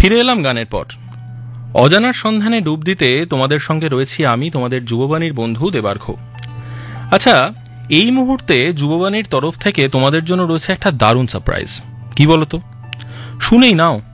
ফিরে এলাম গানের পর। অজানার সন্ধানে ডুব দিতে তোমাদের সঙ্গে রয়েছি আমি, তোমাদের যুববাণীর বন্ধু দেবার্ঘ। আচ্ছা, এই মুহূর্তে যুববাণীর তরফ থেকে তোমাদের জন্য রয়েছে একটা দারুণ সারপ্রাইজ। কি বলতো? শুনেই নাও।